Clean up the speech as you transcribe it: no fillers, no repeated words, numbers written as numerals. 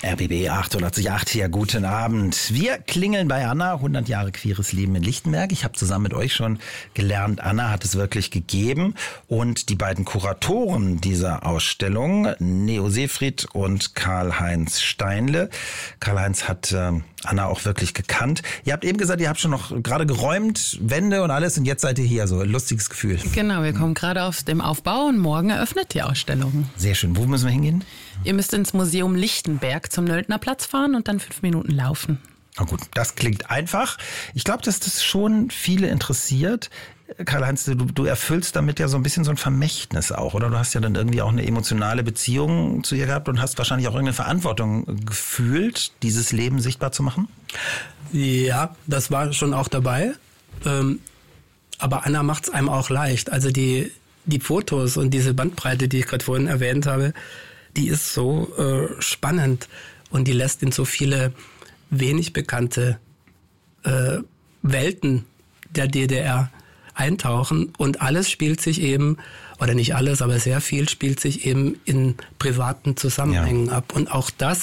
RBB 888 hier, guten Abend. Wir klingeln bei Anna, 100 Jahre queeres Leben in Lichtenberg. Ich habe zusammen mit euch schon gelernt, Anna hat es wirklich gegeben. Und die beiden Kuratoren dieser Ausstellung, Neo Seefried und Karl-Heinz Steinle. Karl-Heinz hat Anna auch wirklich gekannt. Ihr habt eben gesagt, ihr habt schon noch gerade geräumt, Wände und alles und jetzt seid ihr hier, so ein lustiges Gefühl. Genau, wir kommen gerade aus dem Aufbau und morgen eröffnet die Ausstellung. Sehr schön. Wo müssen wir hingehen? Ihr müsst ins Museum Lichtenberg zum Nöldnerplatz fahren und dann 5 Minuten laufen. Na gut, das klingt einfach. Ich glaube, dass das schon viele interessiert. Karl-Heinz, du erfüllst damit ja so ein bisschen so ein Vermächtnis auch, oder? Du hast ja dann irgendwie auch eine emotionale Beziehung zu ihr gehabt und hast wahrscheinlich auch irgendeine Verantwortung gefühlt, dieses Leben sichtbar zu machen? Ja, das war schon auch dabei. Aber Anna macht es einem auch leicht. Also die Fotos und diese Bandbreite, die ich gerade vorhin erwähnt habe, die ist so spannend und die lässt in so viele wenig bekannte Welten der DDR eintauchen und alles spielt sich eben, oder nicht alles, aber sehr viel spielt sich eben in privaten Zusammenhängen ab. Und auch das